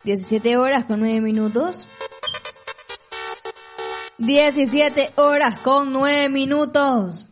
17 horas con 9 minutos. 17 horas con 9 minutos.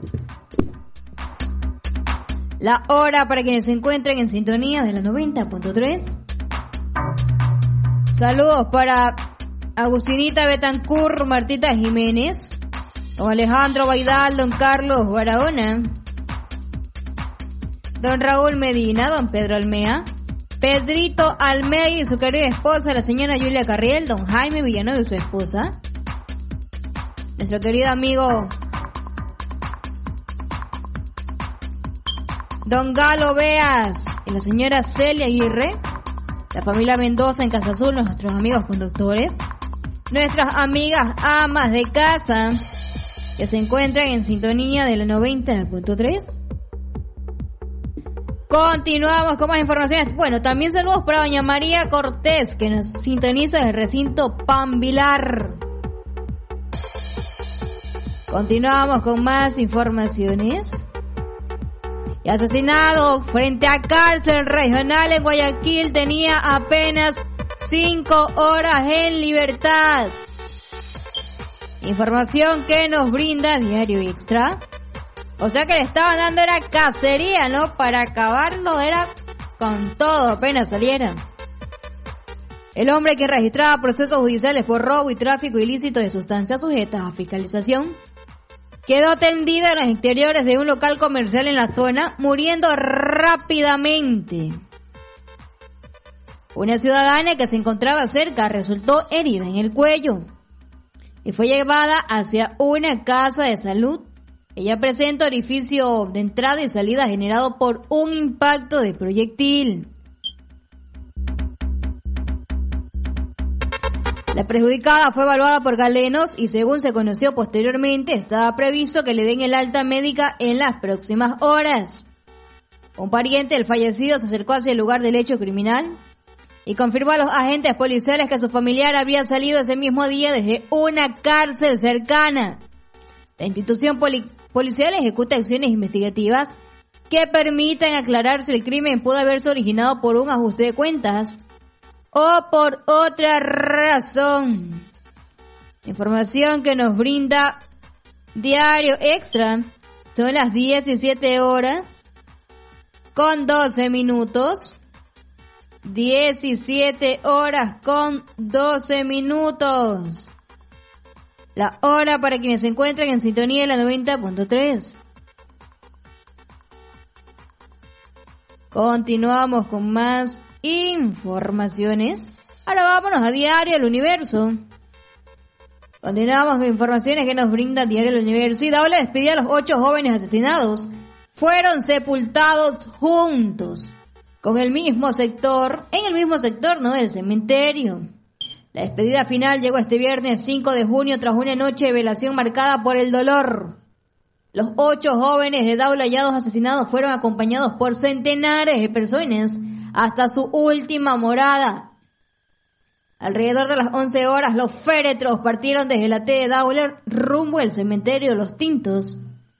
La hora para quienes se encuentren en sintonía de la 90.3. Saludos para Agustinita Betancourt, Martita Jiménez, don Alejandro Baidal, don Carlos Barahona, don Raúl Medina, don Pedro Almea, Pedrito Almea y su querida esposa, la señora Julia Carriel, don Jaime Villanueva y su esposa, nuestro querido amigo don Galo Beas y la señora Celia Aguirre, la familia Mendoza en Casa Azul, nuestros amigos conductores, nuestras amigas amas de casa que se encuentran en sintonía de la 90.3. Continuamos con más informaciones. Bueno, también saludos para doña María Cortés, que nos sintoniza desde el recinto Pambilar. Continuamos con más informaciones. Y asesinado frente a cárcel regional en Guayaquil, tenía apenas 5 horas en libertad. Información que nos brinda Diario Extra. O sea que le estaban dando era cacería, ¿no? Para acabarlo era con todo apenas saliera. El hombre que registraba procesos judiciales por robo y tráfico ilícito de sustancias sujetas a fiscalización quedó tendido en los interiores de un local comercial en la zona, muriendo rápidamente. Una ciudadana que se encontraba cerca resultó herida en el cuello y fue llevada hacia una casa de salud. Ella presenta orificio de entrada y salida generado por un impacto de proyectil. La perjudicada fue evaluada por galenos y, según se conoció posteriormente, estaba previsto que le den el alta médica en las próximas horas. Un pariente del fallecido se acercó hacia el lugar del hecho criminal y confirmó a los agentes policiales que su familiar había salido ese mismo día desde una cárcel cercana. La institución policial ejecuta acciones investigativas que permitan aclarar si el crimen pudo haberse originado por un ajuste de cuentas o por otra razón. Información que nos brinda Diario Extra. Son las 17 horas con 12 minutos. 17 horas con 12 minutos. La hora para quienes se encuentran en sintonía de la 90.3. Continuamos con más informaciones. Ahora vámonos a Diario El Universo. Continuamos con informaciones que nos brinda Diario El Universo. Y Daula despidió a los 8 jóvenes asesinados. Fueron sepultados juntos con el mismo sector, en el mismo sector, ¿no?, del cementerio. La despedida final llegó este viernes 5 de junio tras una noche de velación marcada por el dolor. Los 8 jóvenes de Daula hallados asesinados fueron acompañados por centenares de personas hasta su última morada. Alrededor de las 11 horas, los féretros partieron desde la T de Daula rumbo al cementerio Los Tintos,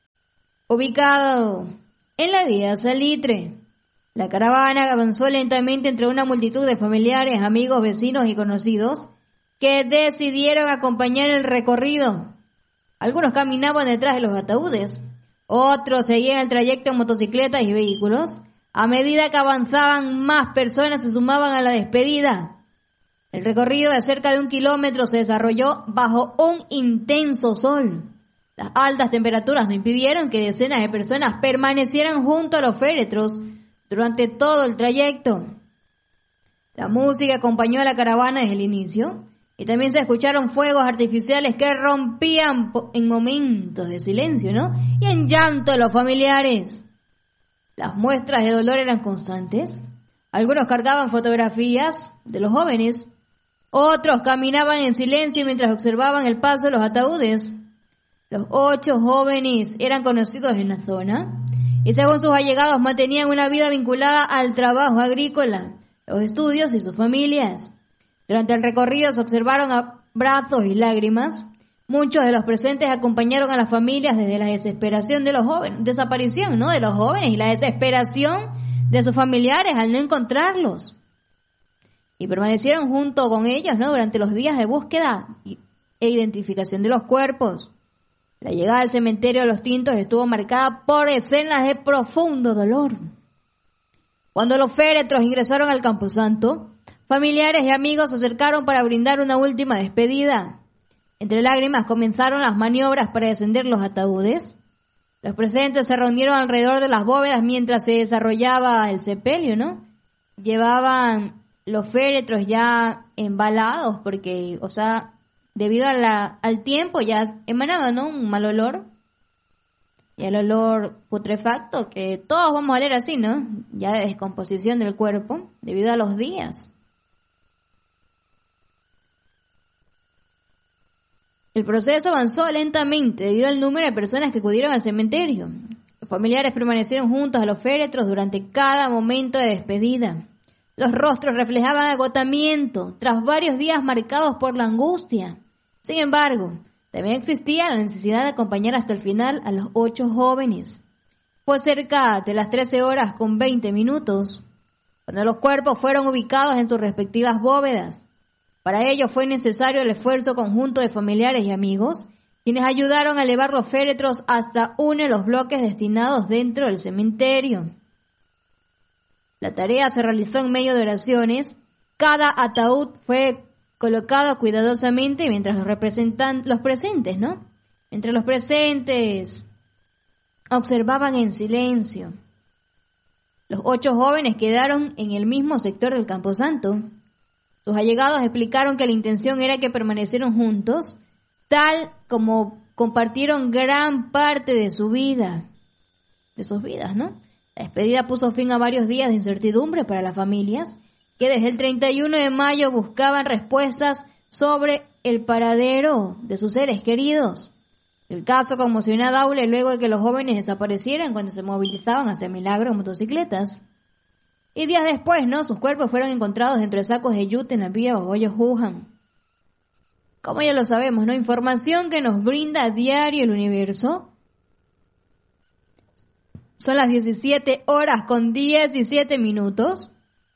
ubicado en la vía Salitre. La caravana avanzó lentamente entre una multitud de familiares, amigos, vecinos y conocidos que decidieron acompañar el recorrido. Algunos caminaban detrás de los ataúdes, otros seguían el trayecto en motocicletas y vehículos. A medida que avanzaban, más personas se sumaban a la despedida. El recorrido de cerca de 1 kilómetro se desarrolló bajo un intenso sol. Las altas temperaturas no impidieron que decenas de personas permanecieran junto a los féretros durante todo el trayecto. La música acompañó a la caravana desde el inicio y también se escucharon fuegos artificiales que rompían en momentos de silencio, ¿no?, y en llanto de los familiares. Las muestras de dolor eran constantes. Algunos cargaban fotografías de los jóvenes, otros caminaban en silencio mientras observaban el paso de los ataúdes. Los 8 jóvenes eran conocidos en la zona y, según sus allegados, mantenían una vida vinculada al trabajo agrícola, los estudios y sus familias. Durante el recorrido se observaron abrazos y lágrimas. Muchos de los presentes acompañaron a las familias desde la desesperación de los jóvenes, desaparición, ¿no?, de los jóvenes, y la desesperación de sus familiares al no encontrarlos. y permanecieron junto con ellos, ¿no?, durante los días de búsqueda e identificación de los cuerpos. La llegada al cementerio de los Tintos estuvo marcada por escenas de profundo dolor. Cuando los féretros ingresaron al camposanto, familiares y amigos se acercaron para brindar una última despedida. Entre lágrimas comenzaron las maniobras para descender los ataúdes. Los presentes se reunieron alrededor de las bóvedas mientras se desarrollaba el sepelio, ¿no? Llevaban los féretros ya embalados porque, o sea, debido al tiempo ya emanaba, ¿no?, un mal olor. Y el olor putrefacto que todos vamos a oler así, ¿no? Ya de descomposición del cuerpo debido a los días. El proceso avanzó lentamente debido al número de personas que acudieron al cementerio. Los familiares permanecieron juntos a los féretros durante cada momento de despedida. Los rostros reflejaban agotamiento tras varios días marcados por la angustia. Sin embargo, también existía la necesidad de acompañar hasta el final a los 8 jóvenes. Fue cerca de las 13:20 cuando los cuerpos fueron ubicados en sus respectivas bóvedas. Para ello fue necesario el esfuerzo conjunto de familiares y amigos, quienes ayudaron a elevar los féretros hasta uno de los bloques destinados dentro del cementerio. La tarea se realizó en medio de oraciones. Cada ataúd fue colocado cuidadosamente mientras los presentes, ¿no? Entre los presentes observaban en silencio. Los 8 jóvenes quedaron en el mismo sector del camposanto. Sus allegados explicaron que la intención era que permanecieran juntos, tal como compartieron gran parte de su vida, de sus vidas, ¿no? La despedida puso fin a varios días de incertidumbre para las familias, que desde el 31 de mayo buscaban respuestas sobre el paradero de sus seres queridos. El caso conmocionó a Daule luego de que los jóvenes desaparecieran cuando se movilizaban hacia Milagro en motocicletas. Y días después, ¿no?, sus cuerpos fueron encontrados dentro de sacos de yute en la vía Baboyo Juján. Como ya lo sabemos, ¿no?, información que nos brinda a diario el Universo. Son las 17:17.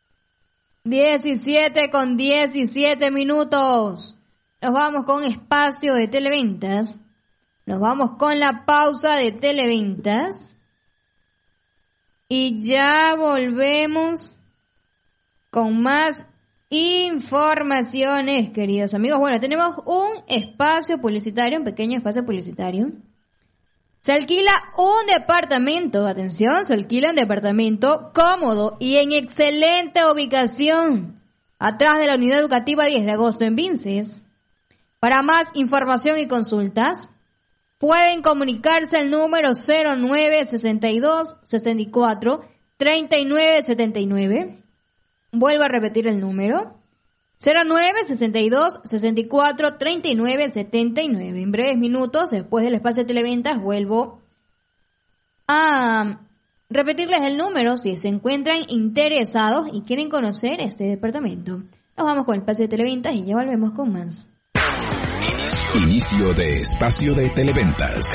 17:17. Nos vamos con espacio de televentas. Nos vamos con la pausa de televentas. Y ya volvemos con más informaciones, queridos amigos. Bueno, tenemos un espacio publicitario, un pequeño espacio publicitario. Se alquila un departamento, atención, se alquila un departamento cómodo y en excelente ubicación, atrás de la unidad educativa 10 de agosto en Vinces. Para más información y consultas, pueden comunicarse al número 0962-64-3979. Vuelvo a repetir el número. 0962-64-3979. En breves minutos, después del espacio de televentas, vuelvo a repetirles el número si se encuentran interesados y quieren conocer este departamento. Nos vamos con el espacio de televentas y ya volvemos con más. Inicio de espacio de televentas.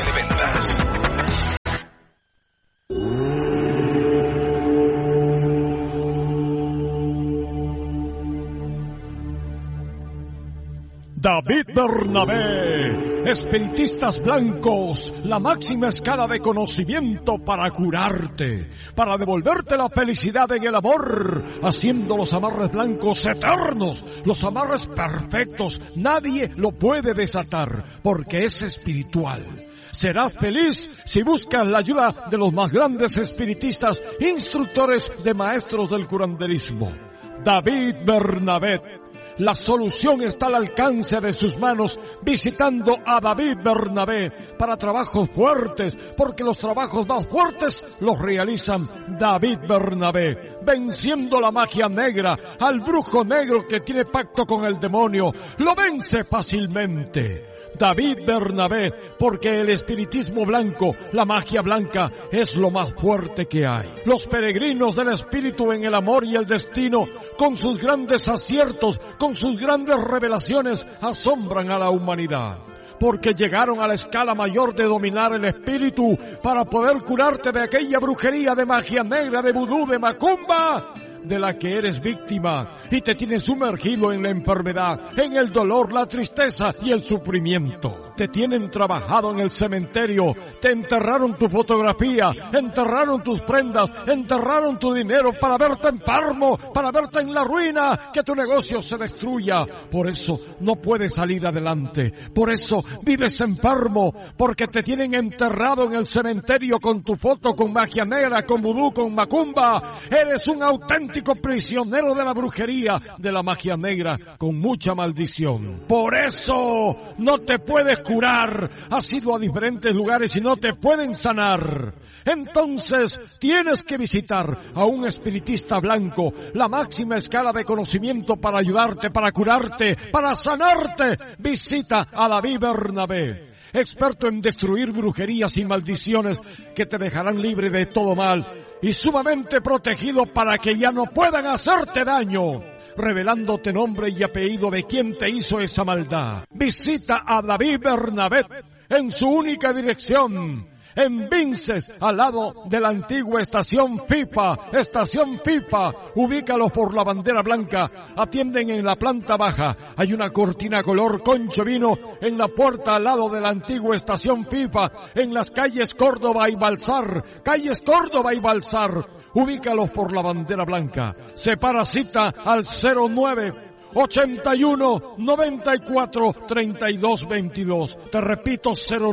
David Bernabé, espiritistas blancos, la máxima escala de conocimiento para curarte, para devolverte la felicidad en el amor, haciendo los amarres blancos eternos, los amarres perfectos, nadie lo puede desatar, porque es espiritual. Serás feliz si buscas la ayuda de los más grandes espiritistas, instructores de maestros del curanderismo. David Bernabé. La solución está al alcance de sus manos visitando a David Bernabé para trabajos fuertes, porque los trabajos más fuertes los realizan David Bernabé, venciendo la magia negra, al brujo negro que tiene pacto con el demonio, lo vence fácilmente. David Bernabé, porque el espiritismo blanco, la magia blanca, es lo más fuerte que hay. Los peregrinos del espíritu en el amor y el destino, con sus grandes aciertos, con sus grandes revelaciones, asombran a la humanidad. Porque llegaron a la escala mayor de dominar el espíritu para poder curarte de aquella brujería, de magia negra, de vudú, de macumba. de la que eres víctima y te tienen sumergido en la enfermedad, en el dolor, la tristeza y el sufrimiento. Te tienen trabajado en el cementerio, te enterraron tu fotografía, enterraron tus prendas, enterraron tu dinero para verte enfermo, para verte en la ruina, que tu negocio se destruya. Por eso no puedes salir adelante, por eso vives enfermo, porque te tienen enterrado en el cementerio con tu foto, con magia negra, con vudú, con macumba. Eres un auténtico prisionero de la brujería, de la magia negra, con mucha maldición. Por eso no te puedes curar. Has ido a diferentes lugares y no te pueden sanar. Entonces tienes que visitar a un espiritista blanco, la máxima escala de conocimiento para ayudarte, para curarte, para sanarte. Visita a David Bernabé, experto en destruir brujerías y maldiciones que te dejarán libre de todo mal y sumamente protegido para que ya no puedan hacerte daño, revelándote nombre y apellido de quien te hizo esa maldad. Visita a David Bernabé en su única dirección, en Vinces, al lado de la antigua estación FIFA. Ubícalos por la bandera blanca. Atienden en la planta baja. Hay una cortina color concho vino en la puerta al lado de la antigua estación FIFA, en las calles Córdoba y Balsar. Ubícalos por la bandera blanca. Separa cita al 09-81-94-32-22. Te repito,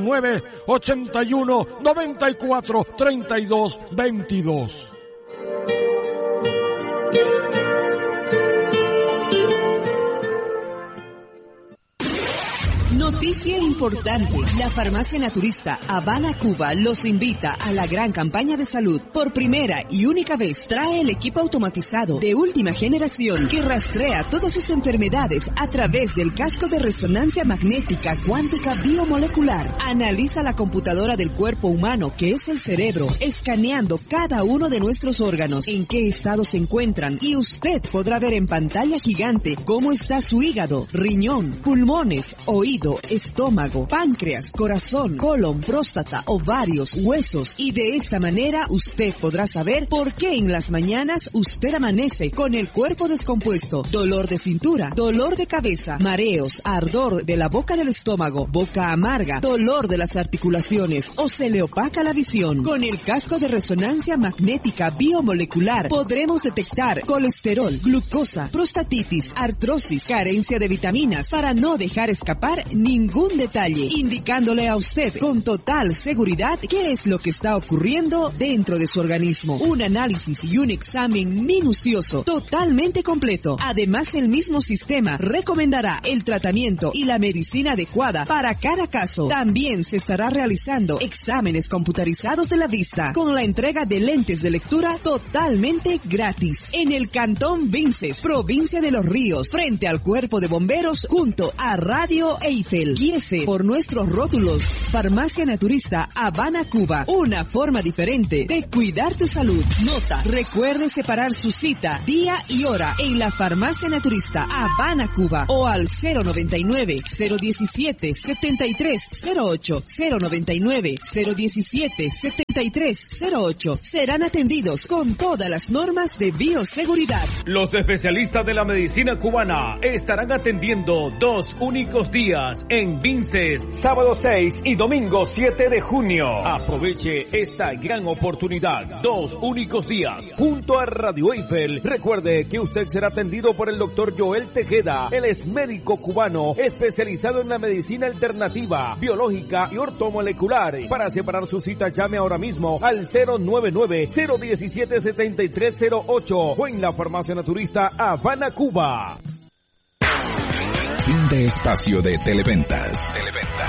09-81-94-32-22. Noticia importante. La farmacia naturista Habana Cuba los invita a la gran campaña de salud. Por primera y única vez trae el equipo automatizado de última generación que rastrea todas sus enfermedades a través del casco de resonancia magnética cuántica biomolecular. Analiza la computadora del cuerpo humano, que es el cerebro, escaneando cada uno de nuestros órganos, en qué estado se encuentran, y usted podrá ver en pantalla gigante cómo está su hígado, riñón, pulmones, oído, estómago, páncreas, corazón, colon, próstata, ovarios, huesos, y de esta manera usted podrá saber por qué en las mañanas usted amanece con el cuerpo descompuesto, dolor de cintura, dolor de cabeza, mareos, ardor de la boca del estómago, boca amarga, dolor de las articulaciones o se le opaca la visión. Con el casco de resonancia magnética biomolecular podremos detectar colesterol, glucosa, prostatitis, artrosis, carencia de vitaminas, para no dejar escapar ningún detalle, indicándole a usted con total seguridad qué es lo que está ocurriendo dentro de su organismo. Un análisis y un examen minucioso, totalmente completo. Además, el mismo sistema recomendará el tratamiento y la medicina adecuada para cada caso. También se estará realizando exámenes computarizados de la vista, con la entrega de lentes de lectura totalmente gratis. En el Cantón Vinces, provincia de Los Ríos, frente al Cuerpo de Bomberos, junto a Radio Eiffel. Guíese por nuestros rótulos. Farmacia Naturista Habana Cuba, una forma diferente de cuidar tu salud. Nota: recuerde separar su cita, día y hora en la Farmacia Naturista Habana Cuba o al 099-017-7308. 099-017-7308. Serán atendidos con todas las normas de bioseguridad. Los especialistas de la medicina cubana estarán atendiendo 2 únicos días en Vinces, sábado 6 y domingo 7 de junio. Aproveche esta gran oportunidad. 2 únicos días junto a Radio Eiffel. Recuerde que usted será atendido por el doctor Joel Tejeda. Él es médico cubano especializado en la medicina alternativa, biológica y ortomolecular. Para separar su cita, llame ahora mismo al 099-017-7308 o en la Farmacia Naturista Habana Cuba. Fin de espacio de Televentas.